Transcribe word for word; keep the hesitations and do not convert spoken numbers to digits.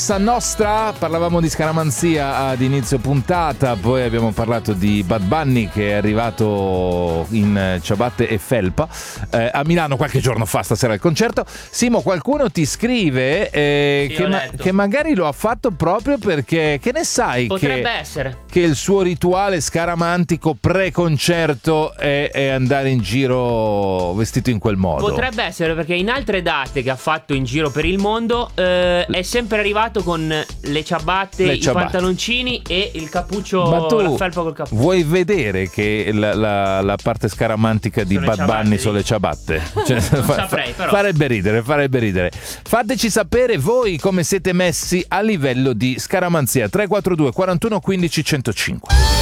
Cosa Nostra, parlavamo di scaramanzia ad inizio puntata, poi abbiamo parlato di Bad Bunny che è arrivato in ciabatte e felpa eh, a Milano qualche giorno fa, stasera al concerto. Simo, qualcuno ti scrive eh, sì, che, ma- che magari lo ha fatto proprio perché, che ne sai potrebbe che, essere che il suo rituale scaramantico pre-concerto è, è andare in giro vestito in quel modo. Potrebbe essere perché in altre date che ha fatto in giro per il mondo eh, è sempre arrivato con le ciabatte, Le i ciabatte. pantaloncini e il cappuccio, Ma tu la felpa col cappuccio. vuoi vedere che la, la, la parte scaramantica di Sono le Bad Bunny ciabatte, sono le dici? ciabatte? Cioè, Non saprei, però. Farebbe ridere, farebbe ridere. Fateci sapere voi come siete messi a livello di scaramanzia. Tre quattro due quarantuno quindici centocinque.